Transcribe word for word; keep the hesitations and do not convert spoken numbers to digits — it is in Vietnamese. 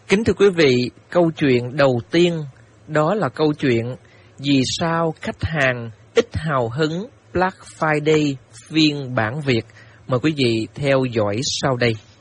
Kính thưa quý vị, câu chuyện đầu tiên đó là câu chuyện vì sao khách hàng ít hào hứng Black Friday phiên bản Việt. Mời quý vị theo dõi sau đây.